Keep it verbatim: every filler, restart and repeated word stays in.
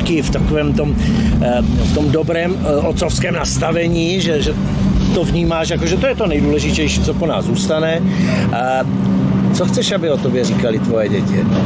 děti v takovém tom, v tom dobrém otcovském nastavení, že, že to vnímáš jako, že to je to nejdůležitější, co po nás zůstane. Co chceš, aby o tobě říkali tvoje děti?